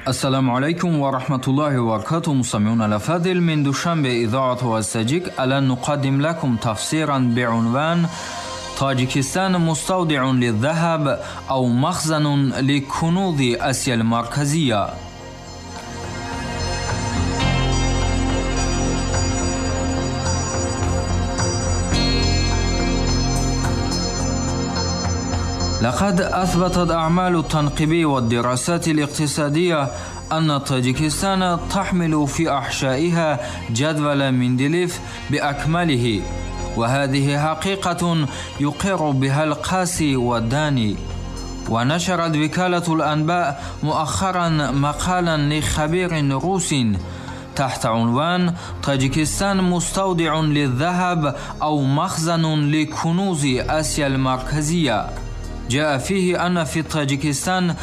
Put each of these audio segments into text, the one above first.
السلام عليكم ورحمة الله وبركاته. مستمعونا الأفاضل، من دوشنبه إذاعة التاجيك الآن نقدم لكم تفسيرا بعنوان طاجيكستان مستودع للذهب أو مخزن لكنوز آسيا المركزية. لقد أثبتت أعمال التنقيب والدراسات الاقتصادية أن طاجيكستان تحمل في أحشائها جدول مندليف بأكمله، وهذه حقيقة يقر بها القاسي والداني. ونشرت وكالة الأنباء مؤخرا مقالا لخبير روسي تحت عنوان طاجيكستان مستودع للذهب أو مخزن لكنوز آسيا المركزية. جاء فيه أن في طاجيكستان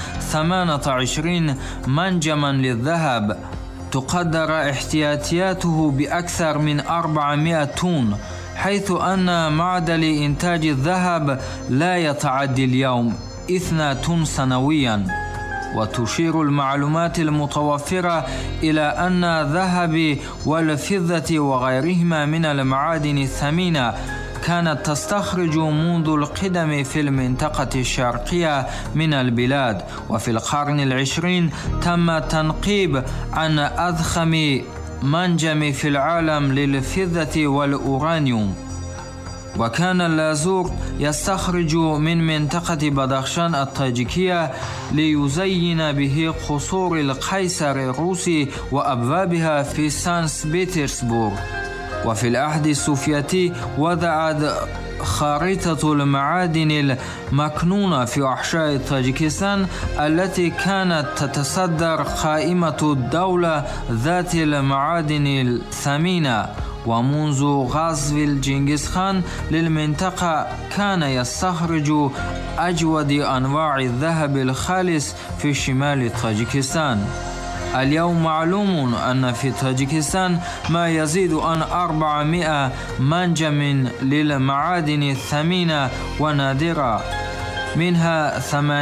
28 منجما للذهب تقدر احتياطياته بأكثر من 400 طن، حيث أن معدل إنتاج الذهب لا يتعدى اليوم 2 طن سنويا. وتشير المعلومات المتوفرة إلى أن الذهب والفضة وغيرهما من المعادن الثمينة كانت تستخرج منذ القدم في المنطقة الشرقية من البلاد، وفي القرن العشرين تم التنقيب عن أضخم منجم في العالم للفضة والأورانيوم. وكان اللازور يستخرج من منطقة بدخشان الطاجيكية ليزين به قصور القيصر الروسي وأبوابها في سانت بطرسبرغ. وفي العهد السوفيتي وضعت خارطة المعادن المكنونة في أحشاء طاجيكستان التي كانت تتصدر قائمة الدولة ذات المعادن الثمينة. ومنذ غزو جنكيز خان للمنطقة كان يستخرج أجود أنواع الذهب الخالص في شمال طاجيكستان. اليوم معلوم أن في طاجيكستان ما يزيد عن 400 منجم للمعادن الثمينة ونادرة، منها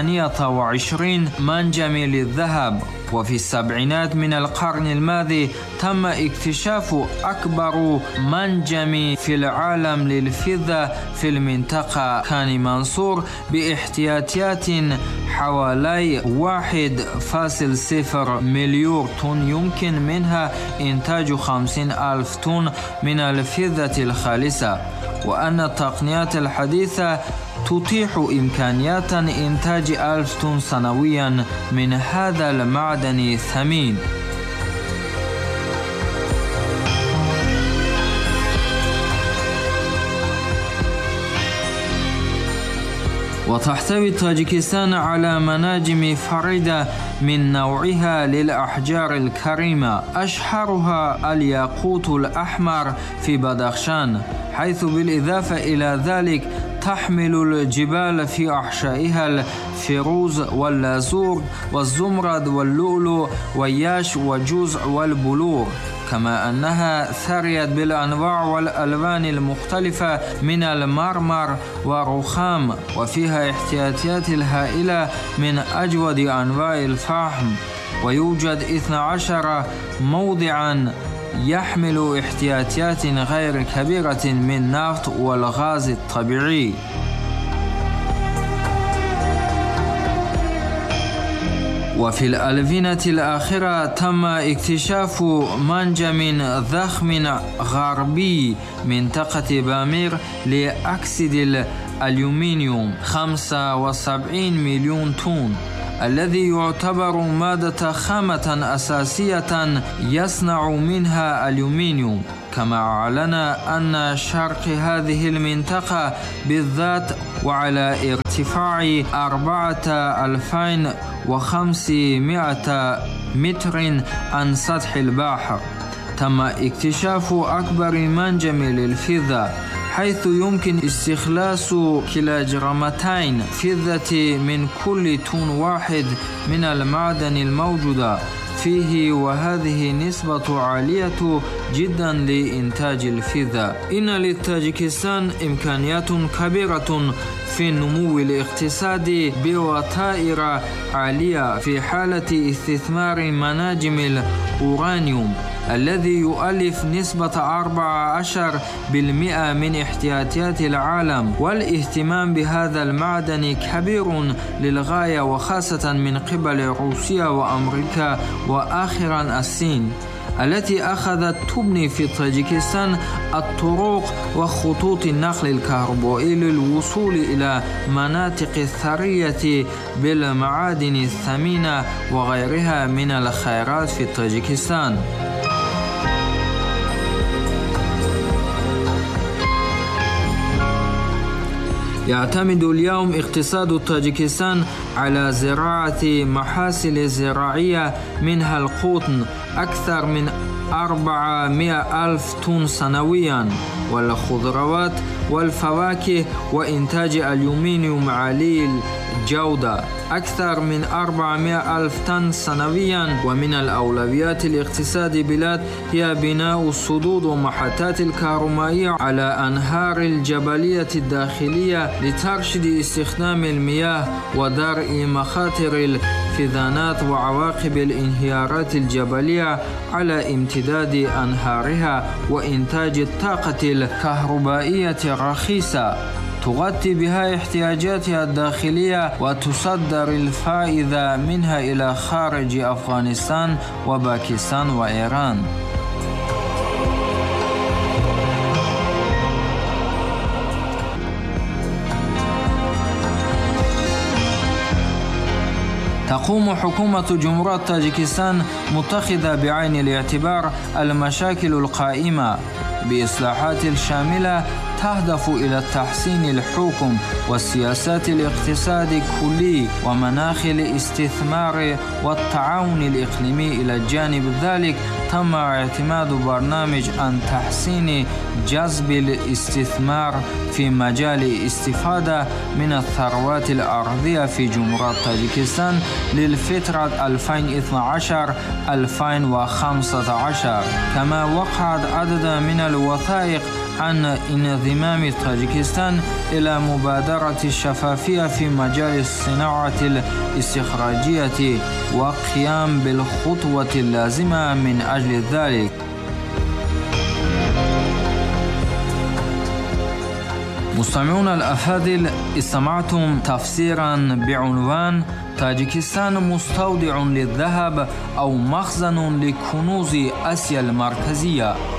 28 منجم للذهب. وفي السبعينات من القرن الماضي تم اكتشاف أكبر منجم في العالم للفضة في المنطقة كان منصور باحتياطيات حوالي 1.0 مليون طن، يمكن منها إنتاج 50,000 طن من الفضة الخالصة. وأن التقنيات الحديثة تتيح إمكانيات إنتاج 1000 طن سنويا من هذا المعدن الثمين. وتحتوي طاجيكستان على مناجم فريدة من نوعها للأحجار الكريمة، أشهرها الياقوت الأحمر في بدخشان، حيث بالإضافة إلى ذلك تحمل الجبال في أحشائها الفيروز واللازور والزمرد واللؤلؤ والياش والجزع والبلور، كما أنها ثريت بالأنواع والألوان المختلفة من المرمر والرخام، وفيها احتياطيات الهائلة من أجود أنواع الفحم. ويوجد 12 موضعا يحمل احتياطيات غير كبيرة من النفط والغاز الطبيعي. وفي الألفينة الأخيرة تم اكتشاف منجم ضخم غربي منطقة بامير لأكسيد الألومنيوم 75 مليون طن، الذي يعتبر مادة خامة أساسية يصنع منها ألومنيوم. كما أعلن أن شرق هذه المنطقة بالذات وعلى ارتفاع 4500 متر عن سطح البحر تم اكتشاف أكبر منجم للفضة، حيث يمكن استخلاص كيلوغرامتين فضة من كل طن واحد من المعدن الموجودة فيه، وهذه نسبة عالية جدا لإنتاج الفضة. إن لطاجيكستان إمكانيات كبيرة في النمو الاقتصادي بوتائر عالية في حالة استثمار مناجم الأورانيوم الذي يؤلف نسبة 14% من احتياطيات العالم. والاهتمام بهذا المعدن كبير للغاية، وخاصة من قبل روسيا وأمريكا وآخرا الصين، التي أخذت تبني في طاجيكستان الطرق وخطوط النقل الكهربائي للوصول إلى مناطق الثرية بالمعادن الثمينة وغيرها من الخيرات في طاجيكستان. يعتمد اليوم اقتصاد طاجيكستان على زراعة محاصيل زراعية منها القطن أكثر من 400,000 طن سنويا، والخضروات والفواكه، وإنتاج الألومنيوم عالي الجودة أكثر من 400,000 طن سنويا. ومن الأولويات الاقتصاد البلاد هي بناء السدود ومحطات الكهربائية على أنهار الجبلية الداخلية لترشيد استخدام المياه ودرء مخاطر الفيضانات وعواقب الانهيارات الجبلية على امتداد أنهارها، وإنتاج الطاقة الكهربائية الرخيصة تغطي بها احتياجاتها الداخلية وتصدر الفائدة منها إلى خارج أفغانستان وباكستان وإيران. تقوم حكومة جمهورية طاجيكستان متخذة بعين الاعتبار المشاكل القائمة بإصلاحات شاملة تهدف إلى تحسين الحكم والسياسات الاقتصاد الكلي ومناخ الاستثمار والتعاون الإقليمي. إلى جانب ذلك تم اعتماد برنامج عن تحسين جذب الاستثمار في مجال الاستفادة من الثروات الأرضية في جمهورية طاجيكستان للفترة 2012-2015. كما وقعت عدد من الوثائق عن انضمام طاجيكستان إلى مبادرة الشفافية في مجال الصناعة الاستخراجية وقيام بالخطوة اللازمة من أجل ذلك. مستمعون الأفاضل، استمعتم تفسيرا بعنوان طاجيكستان مستودع للذهب أو مخزن لكنوز آسيا المركزية.